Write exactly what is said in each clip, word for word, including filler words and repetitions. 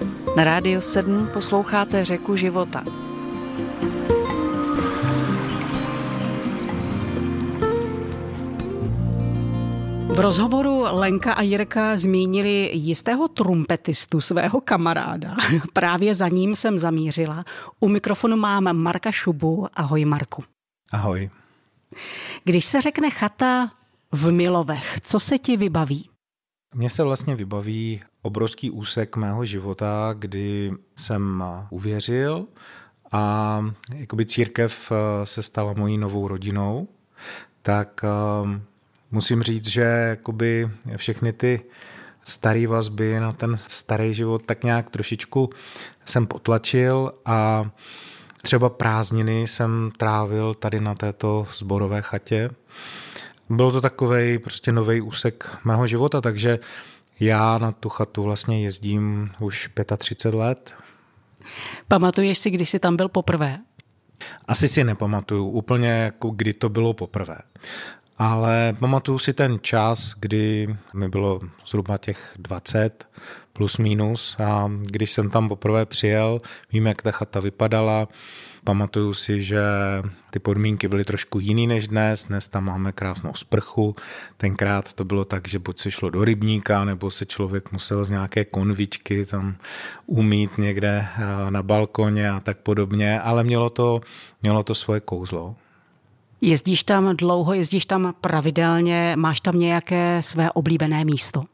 Na Rádiu sedm posloucháte Řeku života. V rozhovoru Lenka a Jirka zmínili jistého trumpetistu, svého kamaráda. Právě za ním jsem zamířila. U mikrofonu mám Marka Šubu. Ahoj, Marku. Ahoj. Když se řekne chata v Milovech, co se ti vybaví? Mně se vlastně vybaví obrovský úsek mého života, kdy jsem uvěřil a jakoby církev se stala mojí novou rodinou. Tak musím říct, že jakoby všechny ty staré vazby na ten starý život tak nějak trošičku jsem potlačil a třeba prázdniny jsem trávil tady na této sborové chatě. Byl to takovej prostě nový úsek mého života, takže já na tu chatu vlastně jezdím už třicet pět let. Pamatuješ si, když jsi tam byl poprvé? Asi si nepamatuju úplně, jako kdy to bylo poprvé. Ale pamatuju si ten čas, kdy mi bylo zhruba těch dvacet plus minus a když jsem tam poprvé přijel, vím, jak ta chata vypadala. Pamatuju si, že ty podmínky byly trošku jiný než dnes. Dnes tam máme krásnou sprchu. Tenkrát to bylo tak, že buď se šlo do rybníka, nebo se člověk musel z nějaké konvičky tam umít někde na balkoně a tak podobně, ale mělo to, mělo to svoje kouzlo. Jezdíš tam dlouho, jezdíš tam pravidelně, máš tam nějaké své oblíbené místo?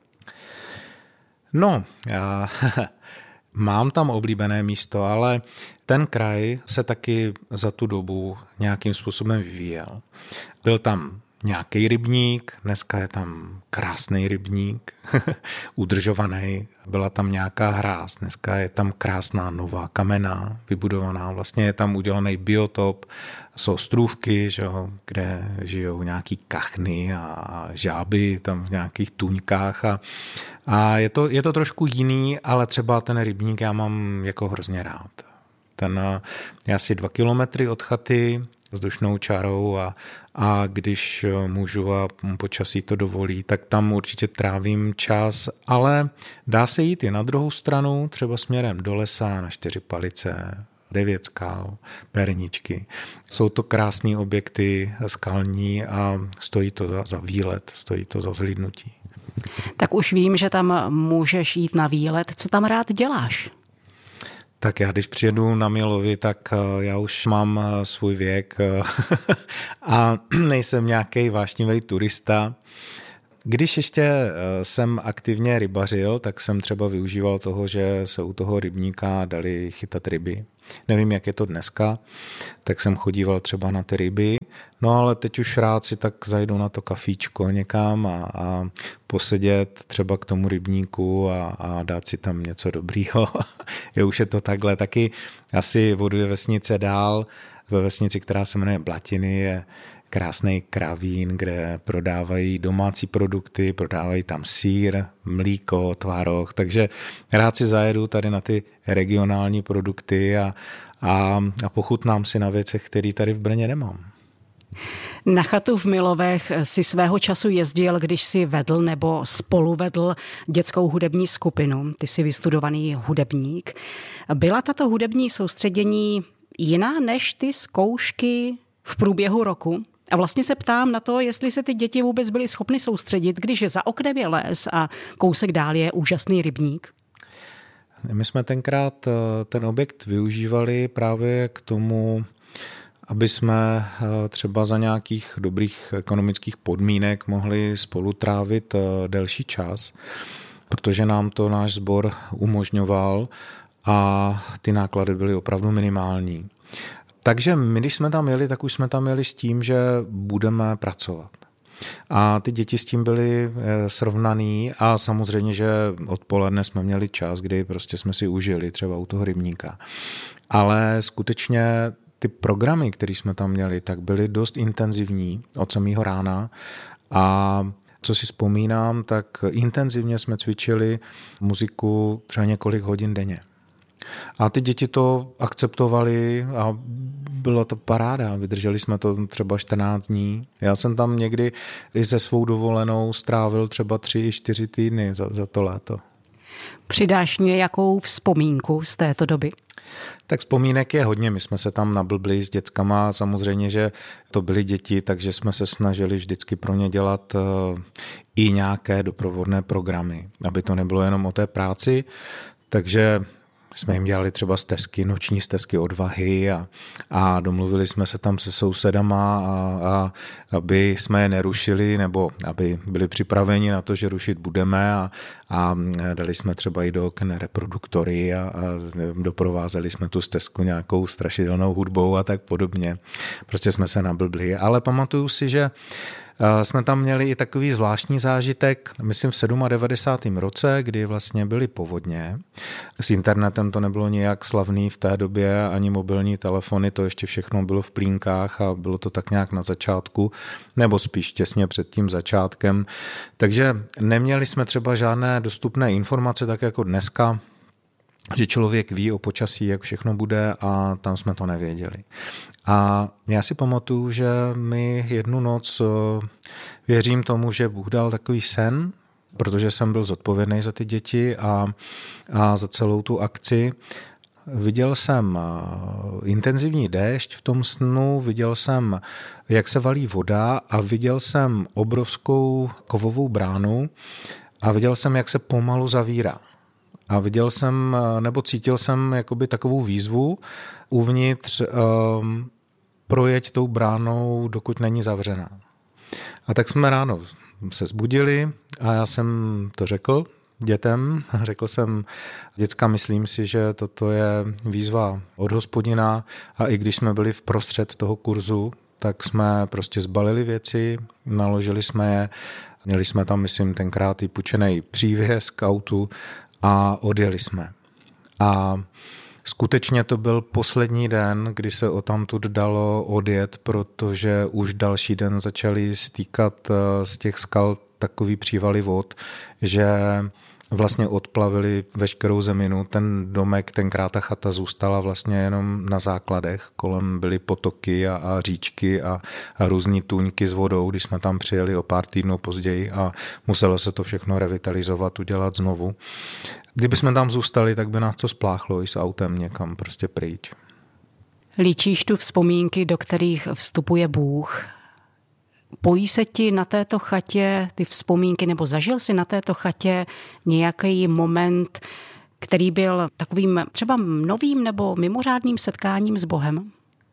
No, já mám tam oblíbené místo, ale ten kraj se taky za tu dobu nějakým způsobem vyvíjel. Byl tam nějaký rybník, dneska je tam krásný rybník, udržovaný, byla tam nějaká hráz, dneska je tam krásná nová kamenná, vybudovaná, vlastně je tam udělaný biotop, jsou ostrůvky, že jo, kde žijou nějaký kachny a žáby tam v nějakých tůňkách a, a je, to, je to trošku jiný, ale třeba ten rybník já mám jako hrozně rád. Ten je asi dva kilometry od chaty, vzdušnou čarou a, a když můžu a počasí to dovolí, tak tam určitě trávím čas, ale dá se jít i na druhou stranu, třeba směrem do lesa na Čtyři Palice, Devět skal, Perničky. Jsou to krásné objekty skalní a stojí to za, za výlet, stojí to za zhlídnutí. Tak už vím, že tam můžeš jít na výlet. Co tam rád děláš? Tak já, když přijedu na Milovy, tak já už mám svůj věk a nejsem nějaký vášnivý turista. Když ještě jsem aktivně rybařil, tak jsem třeba využíval toho, že se u toho rybníka dali chytat ryby. Nevím, jak je to dneska, tak jsem chodíval třeba na ty ryby. No ale teď už rád si tak zajdu na to kafíčko někam a, a posedět třeba k tomu rybníku a, a dát si tam něco dobrýho. je už je to takhle. Taky asi o dvě vesnice dál, ve vesnici, která se jmenuje Blatiny, je krásný kravín, kde prodávají domácí produkty, prodávají tam sýr, mlíko, tvároh, takže rád si zajedu tady na ty regionální produkty a, a, a pochutnám si na věcech, které tady v Brně nemám. Na chatu v Milovech si svého času jezdil, když si vedl nebo spoluvedl dětskou hudební skupinu. Ty jsi vystudovaný hudebník. Byla tato hudební soustředění jiná než ty zkoušky v průběhu roku? A vlastně se ptám na to, jestli se ty děti vůbec byly schopny soustředit, když za oknem je les a kousek dál je úžasný rybník. My jsme tenkrát ten objekt využívali právě k tomu, aby jsme třeba za nějakých dobrých ekonomických podmínek mohli spolu trávit delší čas, protože nám to náš sbor umožňoval a ty náklady byly opravdu minimální. Takže my, když jsme tam jeli, tak už jsme tam jeli s tím, že budeme pracovat. A ty děti s tím byly srovnaný a samozřejmě, že odpoledne jsme měli čas, kdy prostě jsme si užili třeba u toho rybníka. Ale skutečně ty programy, které jsme tam měli, tak byly dost intenzivní od samého rána a co si vzpomínám, tak intenzivně jsme cvičili muziku třeba několik hodin denně. A ty děti to akceptovali a byla to paráda. Vydrželi jsme to třeba čtrnáct dní. Já jsem tam někdy i se svou dovolenou strávil třeba tři, čtyři týdny za, za to léto. Přidáš nějakou vzpomínku z této doby? Tak vzpomínek je hodně, my jsme se tam nablbli s dětskama, samozřejmě, že to byly děti, takže jsme se snažili vždycky pro ně dělat i nějaké doprovodné programy, aby to nebylo jenom o té práci, takže jsme jim dělali třeba stezky, noční stezky odvahy a, a domluvili jsme se tam se sousedama, a, a aby jsme je nerušili, nebo aby byli připraveni na to, že rušit budeme a, a dali jsme třeba i do okna reproduktory a, a doprovázeli jsme tu stezku nějakou strašidelnou hudbou a tak podobně. Prostě jsme se nablbli, ale pamatuju si, že jsme tam měli i takový zvláštní zážitek, myslím v devadesátém sedmém roce, kdy vlastně byly povodně. S internetem to nebylo nějak slavný v té době, ani mobilní telefony, to ještě všechno bylo v plínkách a bylo to tak nějak na začátku, nebo spíš těsně před tím začátkem. Takže neměli jsme třeba žádné dostupné informace, tak jako dneska, že člověk ví o počasí, jak všechno bude, a tam jsme to nevěděli. A já si pamatuju, že mi jednu noc, věřím tomu, že Bůh dal takový sen, protože jsem byl zodpovědný za ty děti a, a za celou tu akci. Viděl jsem intenzivní déšť v tom snu, viděl jsem, jak se valí voda a viděl jsem obrovskou kovovou bránu a viděl jsem, jak se pomalu zavírá. A viděl jsem, nebo cítil jsem jakoby takovou výzvu uvnitř um, projeď tou bránou, dokud není zavřená. A tak jsme ráno se zbudili a já jsem to řekl dětem. Řekl jsem, děcka, myslím si, že toto je výzva od Hospodina, a i když jsme byli v prostřed toho kurzu, tak jsme prostě zbalili věci, naložili jsme je, měli jsme tam, myslím, tenkrát i půjčený přívěs k autu a odjeli jsme. A skutečně to byl poslední den, kdy se odtamtud dalo odjet, protože už další den začaly stýkat z těch skal takový přívaly vod, že vlastně odplavili veškerou zeminu. Ten domek, tenkrát ta chata zůstala vlastně jenom na základech. Kolem byly potoky a, a říčky a, a různý tůňky s vodou, když jsme tam přijeli o pár týdnů později, a muselo se to všechno revitalizovat, udělat znovu. Kdyby jsme tam zůstali, tak by nás to spláchlo i s autem někam prostě pryč. Líčíš tu vzpomínky, do kterých vstupuje Bůh. Pojí se ti na této chatě ty vzpomínky, nebo zažil jsi na této chatě nějaký moment, který byl takovým třeba novým nebo mimořádným setkáním s Bohem?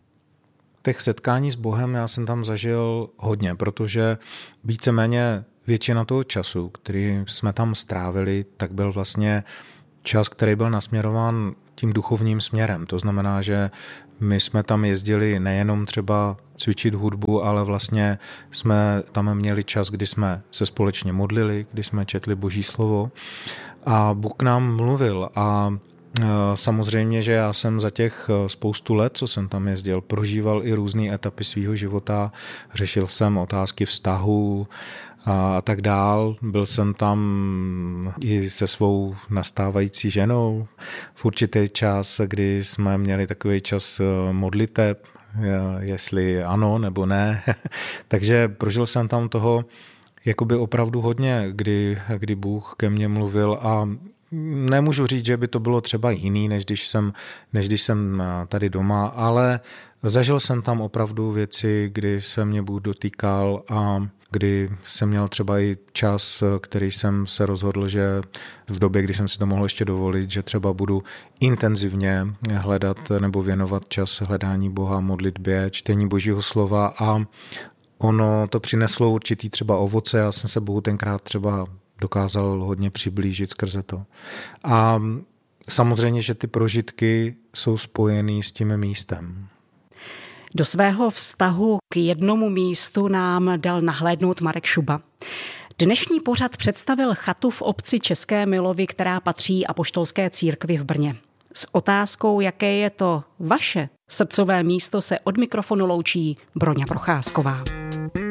Těch setkání s Bohem já jsem tam zažil hodně, protože víceméně většina toho času, který jsme tam strávili, tak byl vlastně čas, který byl nasměrován tím duchovním směrem. To znamená, že my jsme tam jezdili nejenom třeba cvičit hudbu, ale vlastně jsme tam měli čas, kdy jsme se společně modlili, kdy jsme četli Boží slovo a Bůh k nám mluvil. A samozřejmě, že já jsem za těch spoustu let, co jsem tam jezdil, prožíval i různé etapy svého života. Řešil jsem otázky vztahu a tak dál. Byl jsem tam i se svou nastávající ženou v určitý čas, kdy jsme měli takový čas modliteb, jestli ano nebo ne. Takže prožil jsem tam toho jakoby opravdu hodně, kdy, kdy Bůh ke mně mluvil, a nemůžu říct, že by to bylo třeba jiný, než když jsem, než když jsem tady doma, ale zažil jsem tam opravdu věci, kdy se mě Bůh dotýkal a kdy jsem měl třeba i čas, který jsem se rozhodl, že v době, kdy jsem si to mohl ještě dovolit, že třeba budu intenzivně hledat nebo věnovat čas hledání Boha, modlitbě, čtení Božího slova, a ono to přineslo určitý třeba ovoce. Já jsem se Bohu tenkrát třeba dokázal hodně přiblížit skrze to. A samozřejmě, že ty prožitky jsou spojený s tím místem. Do svého vztahu k jednomu místu nám dal nahlédnout Marek Šuba. Dnešní pořad představil chatu v obci České Milovy, která patří Apoštolské církvi v Brně. S otázkou, jaké je to vaše srdcové místo, se od mikrofonu loučí Broňa Procházková.